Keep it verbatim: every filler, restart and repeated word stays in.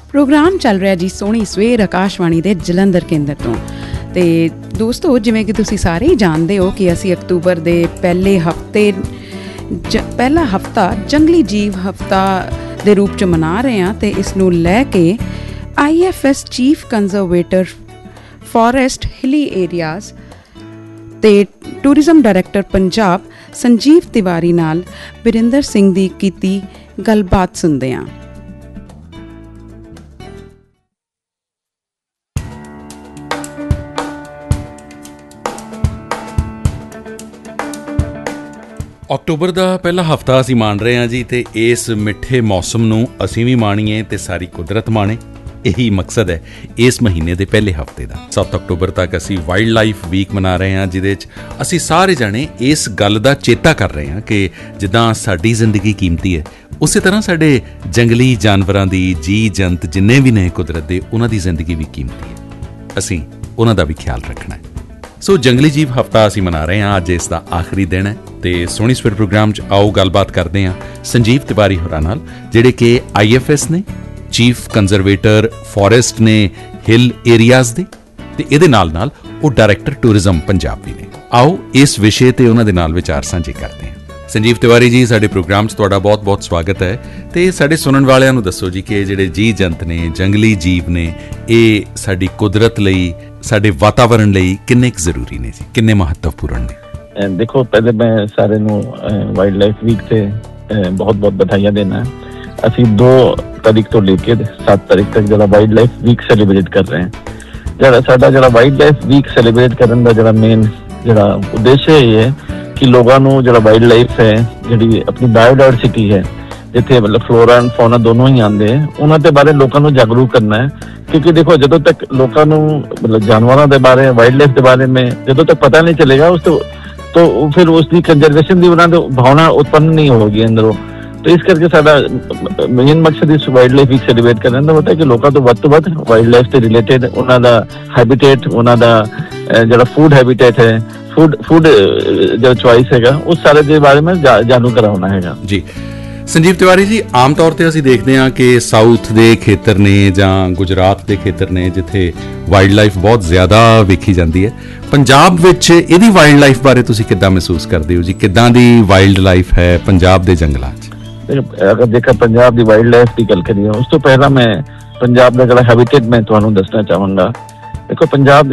Programme चल रहा जी सोहनी सवेर आकाशवाणी के जलंधर केंद्र तो। तो दोस्तों जिमें कि तुसी सारे ही जानते हो कि असी अक्तूबर के पहले हफ्ते ज पहला हफ्ता जंगली जीव हफ्ता के रूप च मना रहे हैं। तो इसनूं लैके I F S chief conservator forest hilly areas ते टूरिज्म डायरैक्टर पंजाब संजीव तिवारी नाल बिरिंदर सिंह दी कीती गलबात सुनते हैं। अक्टूबर का पहला हफ्ता असी मान रहे हैं जी, तो इस मिठे मौसम नूं असी भी माणीए ते सारी कुदरत माणे, यही मकसद है इस महीने के पहले हफ्ते का। सत्त अक्टूबर तक असी वाइल्ड लाइफ वीक मना रहे हैं, जिहदे च असी सारे जाने इस गल का चेता कर रहे हैं कि जिद्दां साडी जिंदगी कीमती है, उस तरह साडे जंगली जानवरां दी जी जंत जिन्ने भी ने कुदरत दे, उन्हां दी जिंदगी भी कीमती है। असी उन्हां दा भी ख्याल रखना है। सो जंगली जीव हफ्ता असी मना रहे हैं, अज इसका आखिरी दिन है। तो सोहनी सवेर प्रोग्राम च आओ गलबात करते हैं संजीव तिवारी होरां नाल, जिहड़े कि आई एफ एस ने चीफ कंजरवेटर फॉरेस्ट ने हिल एरियाज दे, ते इहदे नाल नाल वो डायरैक्टर टूरिज्म पंजाब भी ने। आओ इस विषय ते उन्हां दे नाल विचार सांझे करते हैं। संजीव तिवारी जी, साडे प्रोग्राम च तुहाडा बहुत बहुत स्वागत है। ते साडे सुनन वालियां नूं दस्सो जी कि जिहड़े जी जंत ने, जंगली जीव ने, ये साडी कुदरत लई, साडे वातावरण लई किन्ने क जरूरी ने जी, किन्ने महत्वपूर्ण ने? देखो, पहले मैं सारे नूं वाइल्ड लाइफ वीक से बहुत बहुत बधाइयां देना है। असी दो तारीख तो लेके सात तारीख तक जरा वाइल्ड लाइफ वीक सेलिब्रेट कर रहे हैं। जरा साडा जरा वाइल्ड लाइफ वीक सेलिब्रेट करने का जरा मेन जरा उद्देश्य ये है कि लोगों को जरा वाइल्ड लाइफ है, जी अपनी बायोडाइवर्सिटी है, जिथे मतलब फ्लोरा एंड फौना दोनों ही आते हैं, उन्होंने बारे लोगों को जागरूक करना है। क्योंकि देखो, जो तक लोगों को मतलब जानवरों के बारे, वाइल्ड लाइफ के बारे में जो तक पता नहीं चलेगा उस तो, तो फिर उसकी कंजरवेशन की उन्होंने भावना उत्पन्न नहीं होगी अंदरों। तो इस करके साडा मेन मकसद इस वाइल्ड लाइफ वीक सेलिब्रेट करने का होता है कि लोगों तो वध तो वध वाइल्ड लाइफ से रिलेटेड उन्होंने हैबिटेट, उन्होंने जो फूड हैबिटेट है, फूड फूड जो चॉइस है, उस सारे के बारे में जा, जानू कराना है जी। संजीव तिवारी जी, आम तौर पर असीं देखते हैं कि साउथ के खेतर ने जां गुजरात के खेतर ने जिथे वाइल्ड लाइफ बहुत ज़्यादा वेखी जाती है, पंजाब विच इहदी वाइल्ड लाइफ बारे तुसीं किद्दां महसूस करते हो जी? किद्दां दी वाइल्ड लाइफ है पंजाब के जंगलों च? अगर देखा पंजाब की वाइल्ड लाइफ की गल करिए, उस तो पहला मैं पंजाब का जो हैबिटेट मैं तुहानूं दसना चाहांगा। देखो, पंजाब